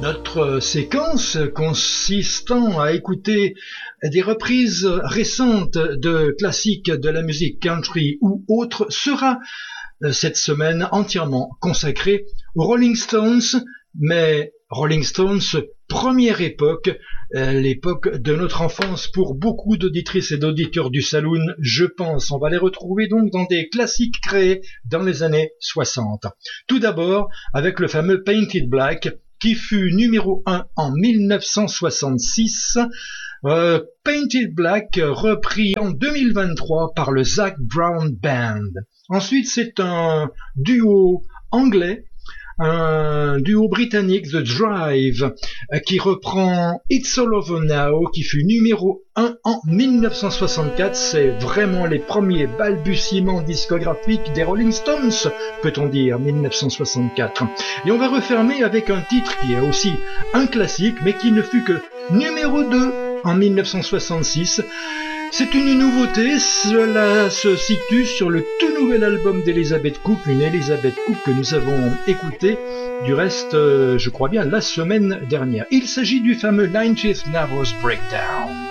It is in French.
Notre séquence consistant à écouter des reprises récentes de classiques de la musique country ou autre sera cette semaine entièrement consacrée aux Rolling Stones, mais Rolling Stones, première époque, l'époque de notre enfance pour beaucoup d'auditrices et d'auditeurs du Saloon, je pense. On va les retrouver donc dans des classiques créés dans les années 60. Tout d'abord avec le fameux Painted Black, qui fut numéro 1 en 1966, Painted Black repris en 2023 par le Zac Brown Band. Ensuite, c'est un duo anglais, un duo britannique, The Drive, qui reprend It's All Over Now, qui fut numéro 1 en 1964. C'est vraiment les premiers balbutiements discographiques des Rolling Stones, peut-on dire, 1964. Et on va refermer avec un titre qui est aussi un classique, mais qui ne fut que numéro 2 en 1966. C'est une nouveauté, cela se situe sur le tout nouvel album d'Elizabeth Cook, une Elizabeth Cook que nous avons écoutée, du reste, je crois bien, la semaine dernière. Il s'agit du fameux 90th Nervous Breakdown.